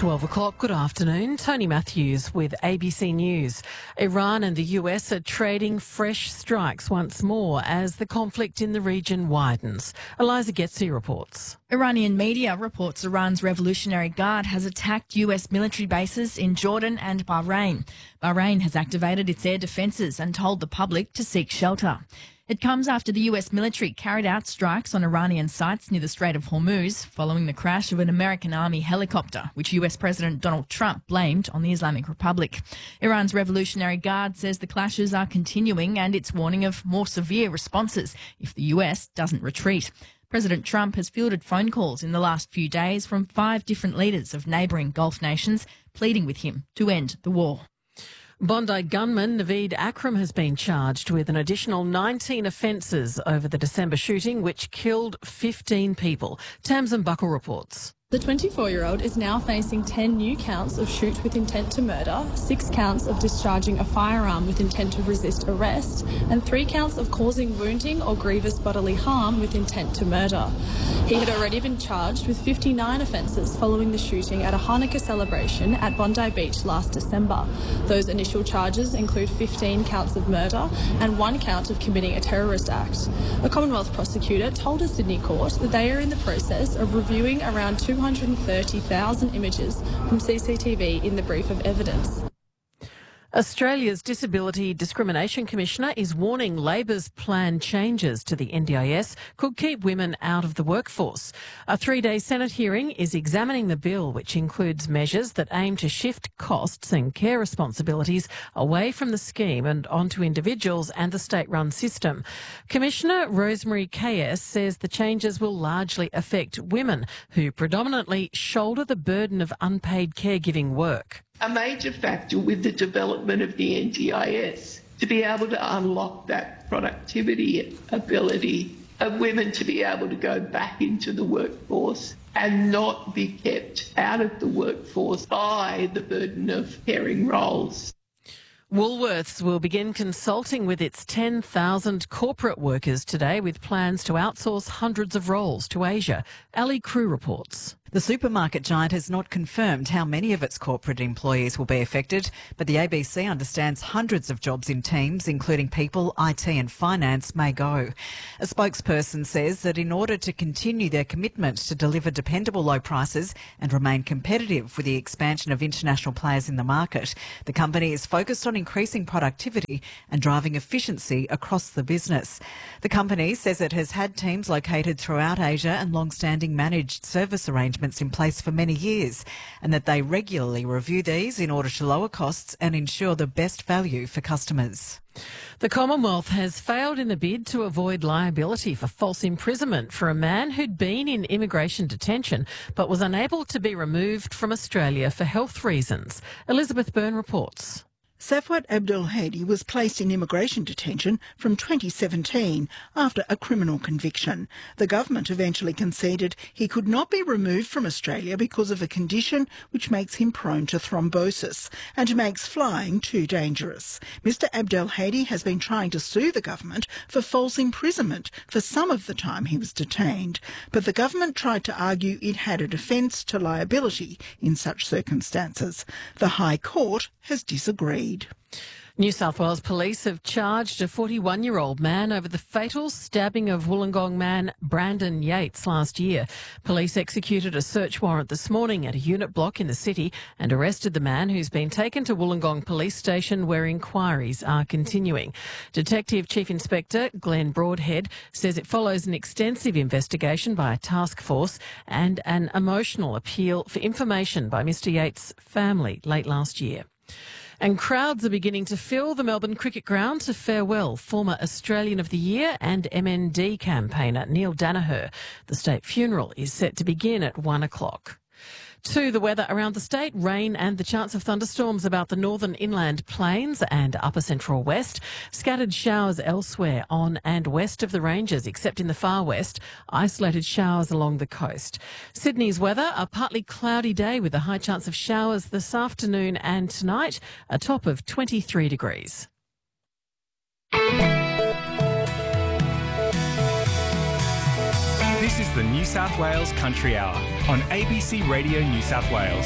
12 o'clock, good afternoon. Tony Matthews with ABC News. Iran and the US are trading fresh strikes once more as the conflict in the region widens. Eliza Getzi reports. Iranian media reports Iran's Revolutionary Guard has attacked US military bases in Jordan and Bahrain. Bahrain has activated its air defences and told the public to seek shelter. It comes after the US military carried out strikes on Iranian sites near the Strait of Hormuz following the crash of an American Army helicopter, which US President Donald Trump blamed on the Islamic Republic. Iran's Revolutionary Guard says the clashes are continuing and it's warning of more severe responses if the US doesn't retreat. President Trump has fielded phone calls in the last few days from 5 different leaders of neighbouring Gulf nations pleading with him to end the war. Bondi gunman Naveed Akram has been charged with an additional 19 offences over the December shooting, which killed 15 people. Tamsin Buckle reports. The 24-year-old is now facing 10 new counts of shoot with intent to murder, 6 counts of discharging a firearm with intent to resist arrest, and 3 counts of causing wounding or grievous bodily harm with intent to murder. He had already been charged with 59 offences following the shooting at a Hanukkah celebration at Bondi Beach last December. Those initial charges include 15 counts of murder and 1 count of committing a terrorist act. A Commonwealth prosecutor told a Sydney court that they are in the process of reviewing around 230,000 images from CCTV in the brief of evidence. Australia's Disability Discrimination Commissioner is warning Labor's planned changes to the NDIS could keep women out of the workforce. A 3-day Senate hearing is examining the bill, which includes measures that aim to shift costs and care responsibilities away from the scheme and onto individuals and the state-run system. Commissioner Rosemary K.S. says the changes will largely affect women who predominantly shoulder the burden of unpaid caregiving work. A major factor with the development of the NDIS to be able to unlock that productivity ability of women to be able to go back into the workforce and not be kept out of the workforce by the burden of caring roles. Woolworths will begin consulting with its 10,000 corporate workers today with plans to outsource hundreds of roles to Asia. Ali Crew reports. The supermarket giant has not confirmed how many of its corporate employees will be affected, but the ABC understands hundreds of jobs in teams, including people, IT and finance, may go. A spokesperson says that in order to continue their commitment to deliver dependable low prices and remain competitive with the expansion of international players in the market, the company is focused on increasing productivity and driving efficiency across the business. The company says it has had teams located throughout Asia and long-standing managed service arrangements in place for many years, and that they regularly review these in order to lower costs and ensure the best value for customers. The Commonwealth has failed in the bid to avoid liability for false imprisonment for a man who'd been in immigration detention but was unable to be removed from Australia for health reasons. Elizabeth Byrne reports. Safwat Abdulhadi was placed in immigration detention from 2017 after a criminal conviction. The government eventually conceded he could not be removed from Australia because of a condition which makes him prone to thrombosis and makes flying too dangerous. Mr Abdulhadi has been trying to sue the government for false imprisonment for some of the time he was detained, but the government tried to argue it had a defence to liability in such circumstances. The High Court has disagreed. New South Wales Police have charged a 41-year-old man over the fatal stabbing of Wollongong man Brandon Yates last year. Police executed a search warrant this morning at a unit block in the city and arrested the man, who's been taken to Wollongong Police Station where inquiries are continuing. Detective Chief Inspector Glenn Broadhead says it follows an extensive investigation by a task force and an emotional appeal for information by Mr Yates' family late last year. And crowds are beginning to fill the Melbourne Cricket Ground to farewell former Australian of the Year and MND campaigner Neil Danaher. The state funeral is set to begin at 1 o'clock. To the weather around the state, rain and the chance of thunderstorms about the northern inland plains and upper central west. Scattered showers elsewhere on and west of the ranges, except in the far west. Isolated showers along the coast. Sydney's weather, a partly cloudy day with a high chance of showers this afternoon and tonight, a top of 23 degrees. This is the New South Wales Country Hour on ABC Radio New South Wales.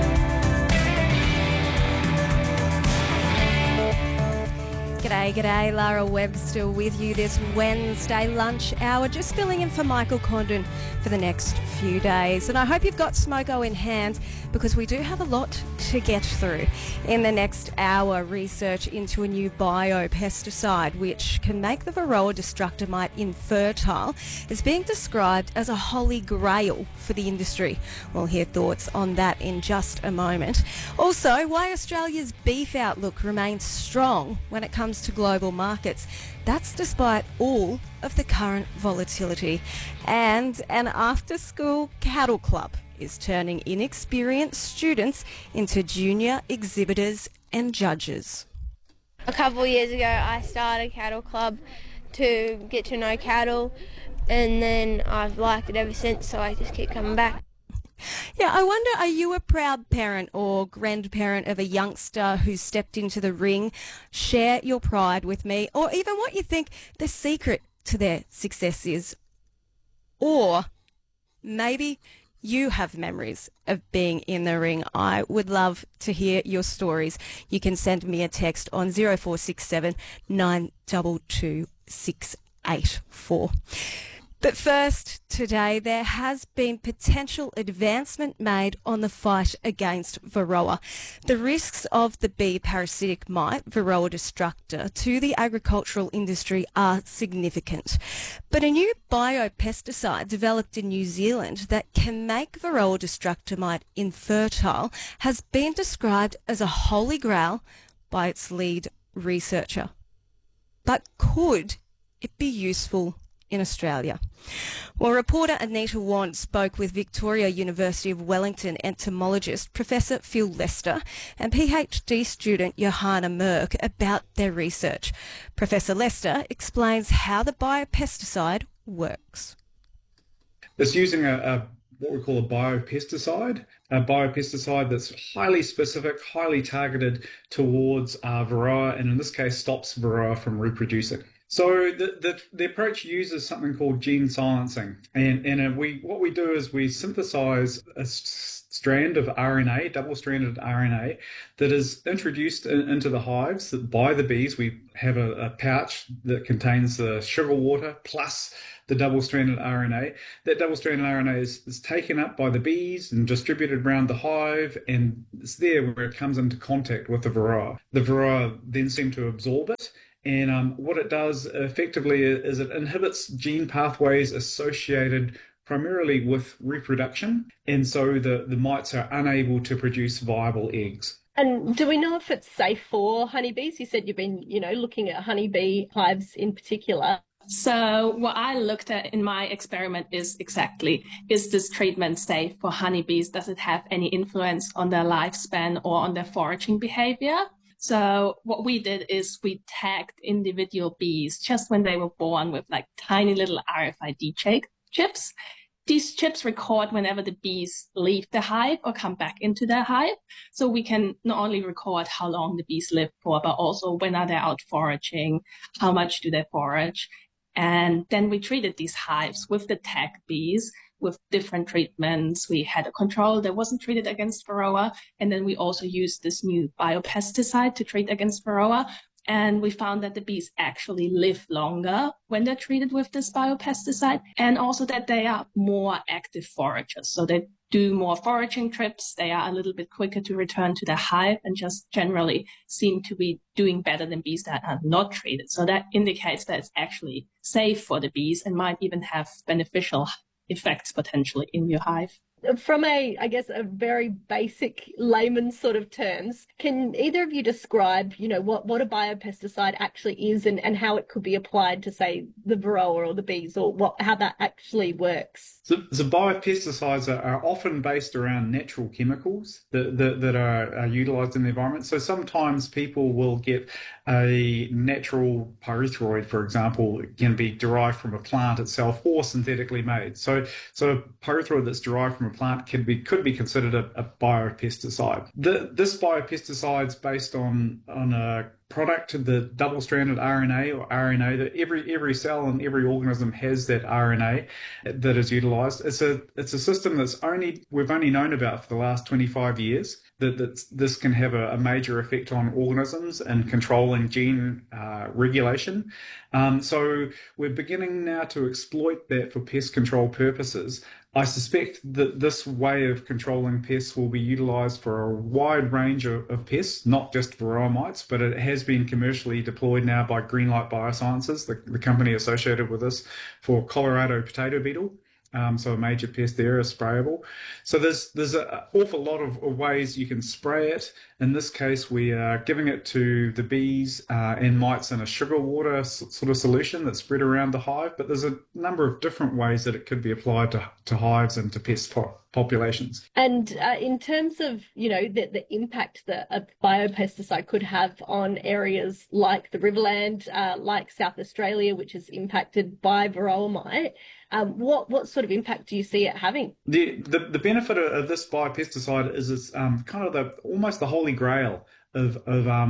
G'day, Lara Webster with you this Wednesday lunch hour, just filling in for Michael Condon for the next few days. And I hope you've got Smoko in hand, because we do have a lot to get through. In the next hour, research into a new biopesticide which can make the Varroa destructor mite infertile is being described as a holy grail for the industry. We'll hear thoughts on that in just a moment. Also, why Australia's beef outlook remains strong when it comes to global markets. That's despite all of the current volatility. And an after-school cattle club is turning inexperienced students into junior exhibitors and judges. A couple of years ago, I started a cattle club to get to know cattle, and then I've liked it ever since, so I just keep coming back. Yeah, I wonder, are you a proud parent or grandparent of a youngster who stepped into the ring? Share your pride with me, or even what you think the secret to their success is. Or maybe you have memories of being in the ring. I would love to hear your stories. You can send me a text on 0467 922 684. But first, today, there has been potential advancement made on the fight against Varroa. The risks of the bee parasitic mite, Varroa destructor, to the agricultural industry are significant. But a new biopesticide developed in New Zealand that can make Varroa destructor mite infertile has been described as a holy grail by its lead researcher. But could it be useful in Australia? Well, reporter Anita Wand spoke with Victoria University of Wellington entomologist Professor Phil Lester and PhD student Johanna Merck about their research. Professor Lester explains how the biopesticide works. It's using what we call a biopesticide that's highly specific, highly targeted towards Varroa, and in this case stops Varroa from reproducing. So the approach uses something called gene silencing, and what we do is we synthesize a strand of RNA, double-stranded RNA, that is introduced into the hives by the bees. We have a pouch that contains the sugar water plus the double-stranded RNA. That double-stranded RNA is taken up by the bees and distributed around the hive, and it's there where it comes into contact with the Varroa. The Varroa then seem to absorb it. And what it does effectively is it inhibits gene pathways associated primarily with reproduction. And so the mites are unable to produce viable eggs. And do we know if it's safe for honeybees? You said you've been, looking at honeybee hives in particular. So what I looked at in my experiment is this treatment safe for honeybees? Does it have any influence on their lifespan or on their foraging behavior? So what we did is we tagged individual bees just when they were born with like tiny little RFID chips. These chips record whenever the bees leave the hive or come back into their hive. So we can not only record how long the bees live for, but also when are they out foraging, how much do they forage. And then we treated these hives with the tagged bees with different treatments. We had a control that wasn't treated against Varroa, and then we also used this new biopesticide to treat against Varroa. And we found that the bees actually live longer when they're treated with this biopesticide, and also that they are more active foragers. So they do more foraging trips, they are a little bit quicker to return to their hive, and just generally seem to be doing better than bees that are not treated. So that indicates that it's actually safe for the bees and might even have beneficial effects potentially in your hive. From a very basic layman sort of terms, can either of you describe, what a biopesticide actually is and how it could be applied to, say, the Varroa or the bees, or how that actually works? So biopesticides are often based around natural chemicals that are utilised in the environment. So sometimes people will get a natural pyrethroid, for example, can be derived from a plant itself or synthetically made. So a pyrethroid that's derived from a plant could be considered a biopesticide. This biopesticide is based on a product, the double-stranded RNA or RNA, that every cell and every organism has that RNA that is utilised. It's a system we've only known about for the last 25 years. That this can have a major effect on organisms and controlling gene regulation. So we're beginning now to exploit that for pest control purposes. I suspect that this way of controlling pests will be utilised for a wide range of pests, not just varroa mites, but it has been commercially deployed now by Greenlight Biosciences, the company associated with this, for Colorado potato beetle. So a major pest there is sprayable. So there's an awful lot of ways you can spray it. In this case, we are giving it to the bees and mites in a sugar water sort of solution that's spread around the hive. But there's a number of different ways that it could be applied to hives and to pest populations. And in terms of, the impact that a biopesticide could have on areas like the Riverland, like South Australia, which is impacted by varroa mite, what sort of impact do you see it having? The benefit of this biopesticide is it's kind of almost the holy grail of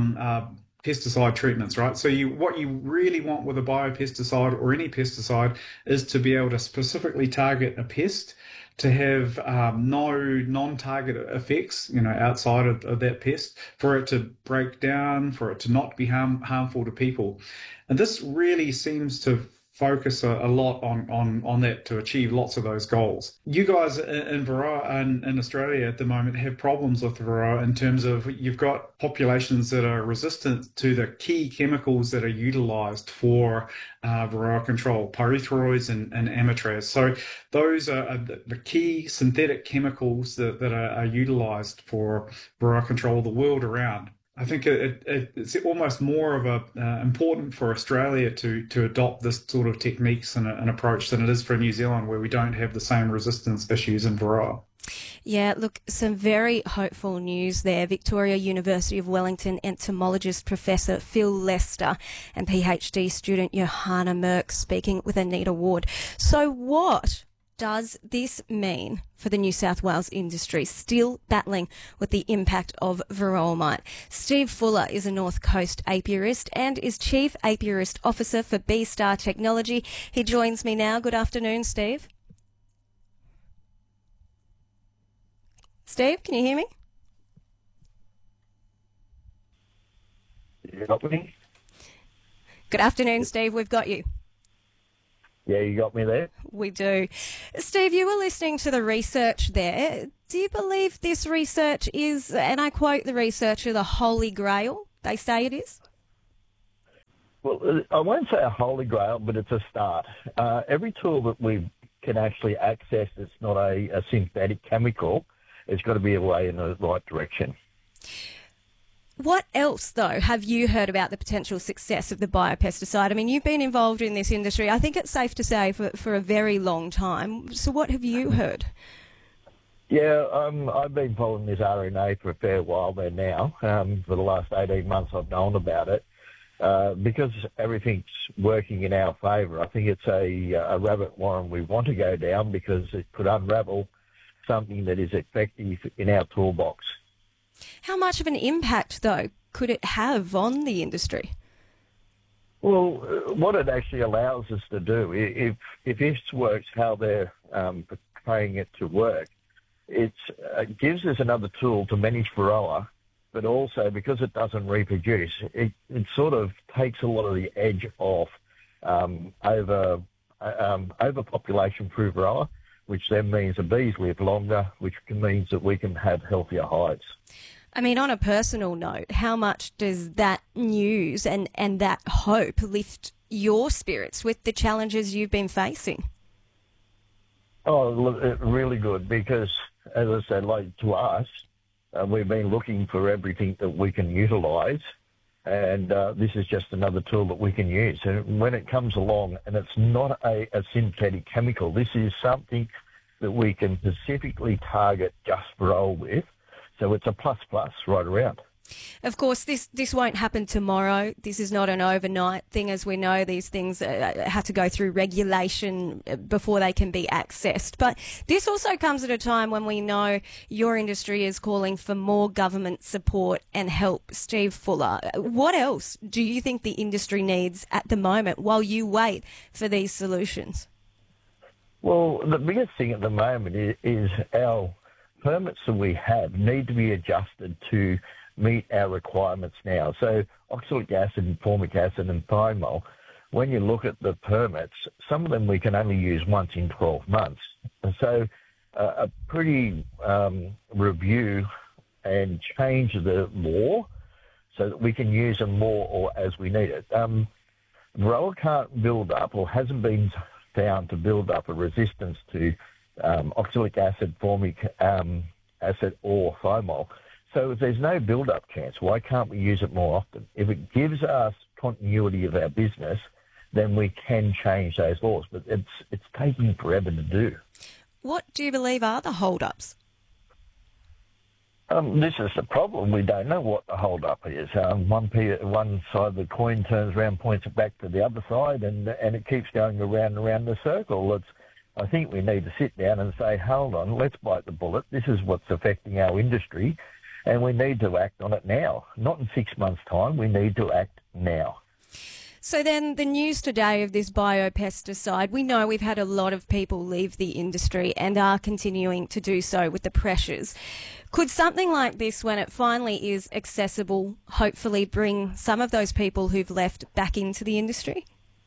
pesticide treatments, right? So what you really want with a biopesticide or any pesticide is to be able to specifically target a pest, to have no non-target effects, outside of that pest, for it to break down, for it to not be harmful to people. And this really seems to focus a lot on that to achieve lots of those goals. You guys in varroa and in Australia at the moment have problems with varroa in terms of you've got populations that are resistant to the key chemicals that are utilised for varroa control, pyrethroids and amitraz. So those are the key synthetic chemicals that are utilised for varroa control the world around. I think it's almost more of important for Australia to adopt this sort of techniques and approach than it is for New Zealand, where we don't have the same resistance issues in varroa. Yeah, look, some very hopeful news there. Victoria University of Wellington entomologist Professor Phil Lester and PhD student Johanna Merck speaking with Anita Ward. So what does this mean for the New South Wales industry still battling with the impact of varroa mite? Steve Fuller is a North Coast apiarist and is Chief Apiarist Officer for B-Star Technology. He joins me now. Good afternoon, Steve. Steve, can you hear me? You got me? Good afternoon, Steve. We've got you. Yeah, you got me there? We do. Steve, you were listening to the research there. Do you believe this research is, and I quote the researcher, the holy grail they say it is? Well, I won't say a holy grail, but it's a start. Every tool that we can actually access that's not a synthetic chemical, it's got to be a way in the right direction. What else, though, have you heard about the potential success of the biopesticide? I mean, you've been involved in this industry, I think it's safe to say, for a very long time. So what have you heard? Yeah, I've been following this RNA for a fair while there now. For the last 18 months I've known about it. Because everything's working in our favour, I think it's a rabbit warren we want to go down, because it could unravel something that is effective in our toolbox. How much of an impact, though, could it have on the industry? Well, what it actually allows us to do, if this works how they're portraying it to work, it gives us another tool to manage varroa, but also because it doesn't reproduce, it sort of takes a lot of the edge off overpopulation through varroa, which then means the bees live longer, which means that we can have healthier hives. I mean, on a personal note, how much does that news and that hope lift your spirits with the challenges you've been facing? Oh, look, really good, because, as I said, like to us, we've been looking for everything that we can utilise, and this is just another tool that we can use. And when it comes along, and it's not a synthetic chemical, this is something that we can specifically target just varroa with, so it's a plus right around. Of course, this won't happen tomorrow. This is not an overnight thing. As we know, these things have to go through regulation before they can be accessed. But this also comes at a time when we know your industry is calling for more government support and help. Steve Fuller, what else do you think the industry needs at the moment while you wait for these solutions? Well, the biggest thing at the moment is our permits that we have need to be adjusted to meet our requirements now. So oxalic acid and formic acid and thymol, when you look at the permits, some of them we can only use once in 12 months. And so a pretty review and change the law so that we can use them more or as we need it. Varroa can't build up or hasn't been found to build up a resistance to oxalic acid, formic acid or thymol. So if there's no build-up chance, why can't we use it more often? If it gives us continuity of our business, then we can change those laws. But it's taking forever to do. What do you believe are the hold-ups? This is the problem. We don't know what the hold-up is. One side of the coin turns around, points it back to the other side, and it keeps going around and around the circle. I think we need to sit down and say, hold on, let's bite the bullet. This is what's affecting our industry. And we need to act on it now, not in 6 months' time. We need to act now. So then the news today of this biopesticide, we know we've had a lot of people leave the industry and are continuing to do so with the pressures. Could something like this, when it finally is accessible, hopefully bring some of those people who've left back into the industry?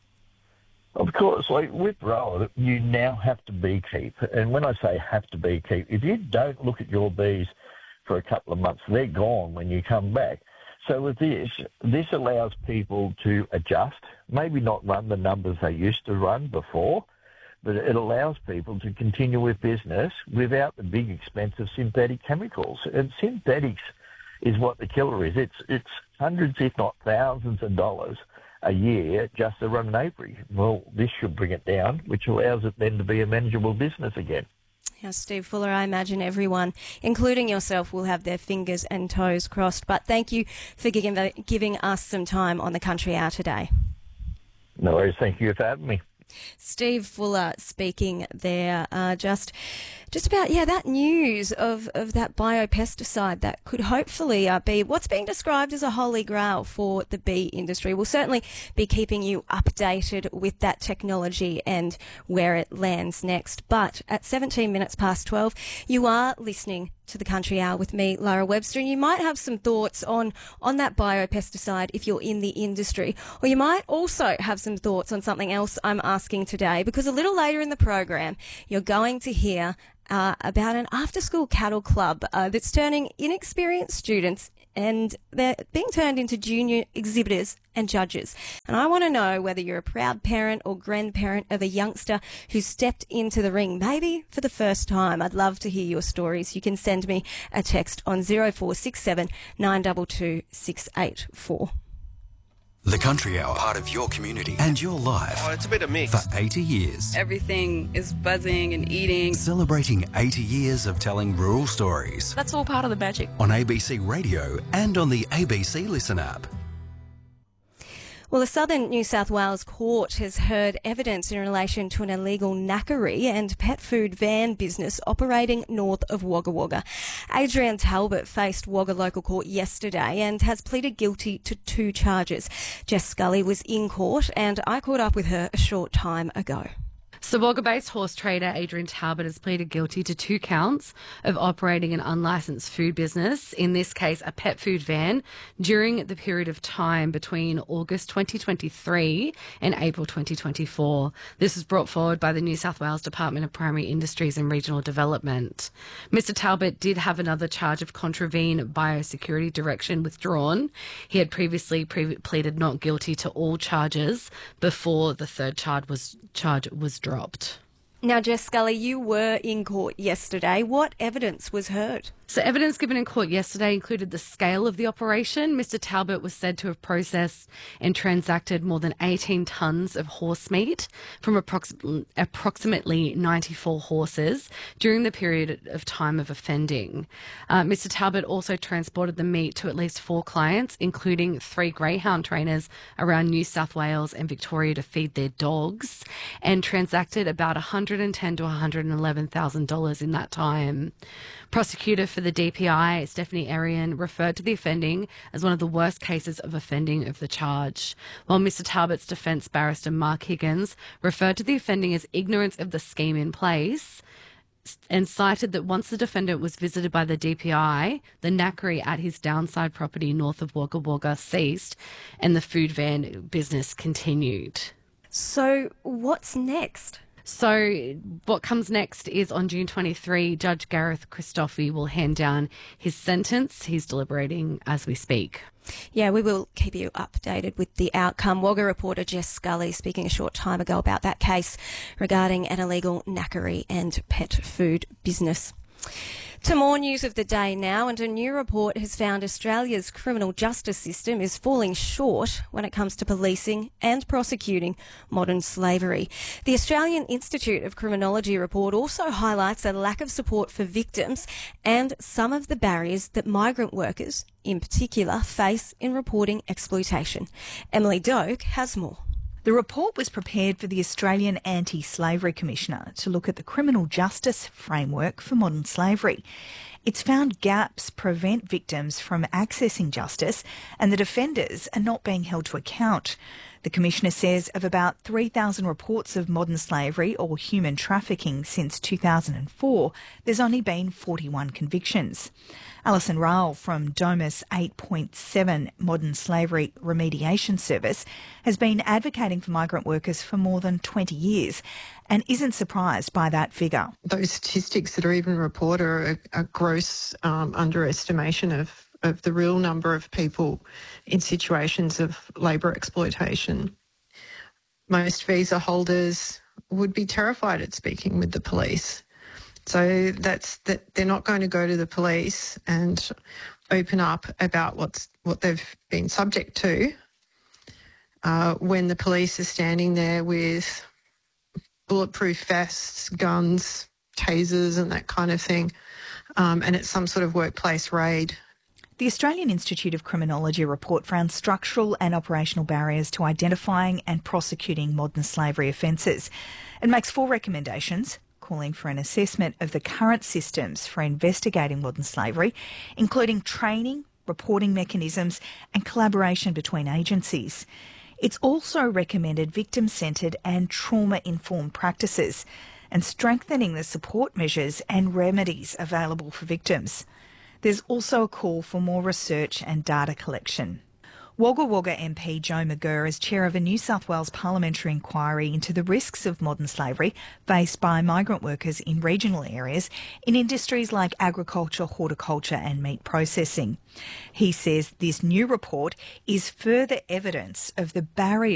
Of course, like with Varroa, you now have to beekeep. And when I say have to beekeep, if you don't look at your bees for a couple of months, they're gone when you come back. So with this allows people to adjust, maybe not run the numbers they used to run before, but it allows people to continue with business without the big expense of synthetic chemicals. And synthetics is what the killer is. It's hundreds, if not thousands of dollars a year just to run an apiary. Well, this should bring it down, which allows it then to be a manageable business again. Now, Steve Fuller, I imagine everyone, including yourself, will have their fingers and toes crossed. But thank you for giving us some time on the Country Hour today. No worries. Thank you for having me. Steve Fuller speaking there, just about, that news of that biopesticide that could hopefully be what's being described as a holy grail for the bee industry. We'll certainly be keeping you updated with that technology and where it lands next. But at 17 minutes past 12, you are listening to the Country Hour with me, Lara Webster, and you might have some thoughts on that biopesticide if you're in the industry, or you might also have some thoughts on something else I'm asking today, because a little later in the program you're going to hear about an after-school cattle club that's turning inexperienced students and they're being turned into junior exhibitors and judges. And I want to know whether you're a proud parent or grandparent of a youngster who stepped into the ring, maybe for the first time. I'd love to hear your stories. You can send me a text on 0467 922 684. The Country Hour, part of your community and your life. Oh, it's a bit of mix. For 80 years. Everything is buzzing and eating. Celebrating 80 years of telling rural stories. That's all part of the magic. On ABC Radio and on the ABC Listen app. Well, a southern New South Wales court has heard evidence in relation to an illegal knackery and pet food van business operating north of Wagga Wagga. Adrienne Talbot faced Wagga Local Court yesterday and has pleaded guilty to 2 charges. Jess Scully was in court and I caught up with her a short time ago. So Wagga-based horse trader Adrienne Talbot has pleaded guilty to 2 counts of operating an unlicensed food business, in this case a pet food van, during the period of time between August 2023 and April 2024. This was brought forward by the New South Wales Department of Primary Industries and Regional Development. Mr Talbot did have another charge of contravene biosecurity direction withdrawn. He had previously pleaded not guilty to all charges before the third charge was dropped. Now, Jess Scully, you were in court yesterday. What evidence was heard? So evidence given in court yesterday included the scale of the operation. Mr. Talbot was said to have processed and transacted more than 18 tonnes of horse meat from approximately 94 horses during the period of time of offending. Mr. Talbot also transported the meat to at least 4 clients, including 3 greyhound trainers around New South Wales and Victoria to feed their dogs, and transacted about $110,000 to $111,000 in that time. Prosecutor for the DPI, Stephanie Arian, referred to the offending as one of the worst cases of offending of the charge, while Mr. Talbot's defence barrister, Mark Higgins, referred to the offending as ignorance of the scheme in place and cited that once the defendant was visited by the DPI, the knackery at his downside property north of Wagga Wagga ceased and the food van business continued. So what's next? So what comes next is on June 23, Judge Gareth Christofi will hand down his sentence. He's deliberating as we speak. Yeah, we will keep you updated with the outcome. Wagga reporter Jess Scully speaking a short time ago about that case regarding an illegal knackery and pet food business. To more news of the day now, and a new report has found Australia's criminal justice system is falling short when it comes to policing and prosecuting modern slavery. The Australian Institute of Criminology report also highlights a lack of support for victims and some of the barriers that migrant workers, in particular, face in reporting exploitation. Emily Doak has more. The report was prepared for the Australian Anti-Slavery Commissioner to look at the criminal justice framework for modern slavery. It's found gaps prevent victims from accessing justice and that offenders are not being held to account. The Commissioner says of about 3,000 reports of modern slavery or human trafficking since 2004, there's only been 41 convictions. Alison Rowell from DOMAS 8.7 Modern Slavery Remediation Service has been advocating for migrant workers for more than 20 years and isn't surprised by that figure. Those statistics that are even reported are a gross underestimation of the real number of people in situations of labour exploitation. Most visa holders would be terrified at speaking with the police. So that's that they're not going to go to the police and open up about what they've been subject to when the police are standing there with bulletproof vests, guns, tasers and that kind of thing, and it's some sort of workplace raid. The Australian Institute of Criminology report found structural and operational barriers to identifying and prosecuting modern slavery offences. It makes 4 recommendations, calling for an assessment of the current systems for investigating modern slavery, including training, reporting mechanisms and collaboration between agencies. It's also recommended victim-centred and trauma-informed practices and strengthening the support measures and remedies available for victims. There's also a call for more research and data collection. Wagga Wagga MP Joe McGurr is chair of a New South Wales parliamentary inquiry into the risks of modern slavery faced by migrant workers in regional areas in industries like agriculture, horticulture and meat processing. He says this new report is further evidence of the barriers